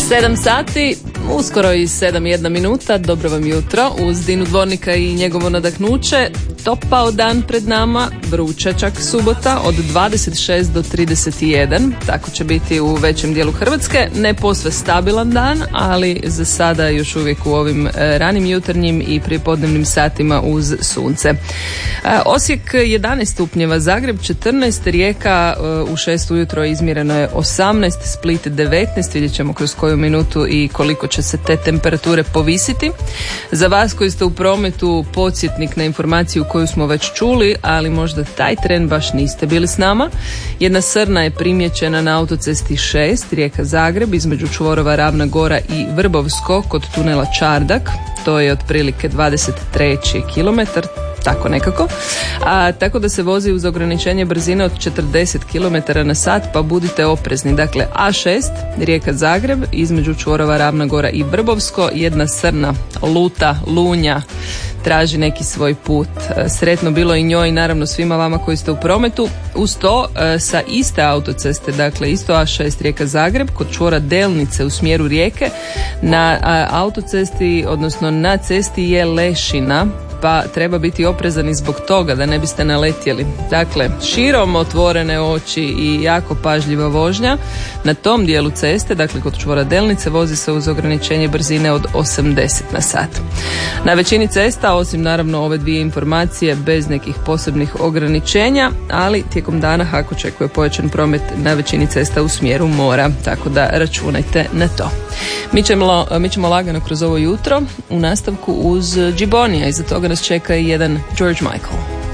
7 sati, uskoro i 7:01 minuta. Dobro vam jutro. Uz Dinu Dvornika i njegovo nadahnuće, topao dan pred nama, vruća čak subota od 26 do 31. Tako će biti u većem dijelu Hrvatske. Ne posve stabilan dan, ali za sada još uvijek u ovim ranim jutarnjim i prijepodnevnim satima uz sunce. Osijek 11 stupnjeva, Zagreb 14, Rijeka u 6 ujutro izmjereno je 18, Split 19, vidjet ćemo kroz koju minutu i koliko će se te temperature povisiti. Za vas koji ste u prometu, podsjetnik na informaciju koju smo već čuli, ali možda taj tren baš niste bili s nama. Jedna srna je primijećena na autocesti 6, Rijeka-Zagreb, između čvorova Ravna Gora i Vrbovsko kod tunela Čardak. To je otprilike 23. kilometar, tako nekako. Tako da se vozi uz ograničenje brzine od 40 km na sat, pa budite oprezni. Dakle, A6, Rijeka-Zagreb, između čvorova Ravna Gora i Vrbovsko, jedna srna luta, lunja, traži neki svoj put. Sretno bilo i njoj i naravno svima vama koji ste u prometu. Uz to sa iste autoceste, dakle isto A6 Rijeka-Zagreb, kod čvora Delnice u smjeru Rijeke, na autocesti, odnosno na cesti je lešina, pa treba biti oprezani zbog toga da ne biste naletjeli. Dakle, širom otvorene oči i jako pažljiva vožnja. Na tom dijelu ceste, dakle kod čvora Delnice, vozi se uz ograničenje brzine od 80 na sat. Na većini cesta, osim naravno ove dvije informacije, bez nekih posebnih ograničenja, ali tijekom dana HAK očekuje pojačan promet na većini cesta u smjeru mora, tako da računajte na to. Mi ćemo lagano kroz ovo jutro u nastavku uz Džibonija, iza toga nas čeka i jedan George Michael.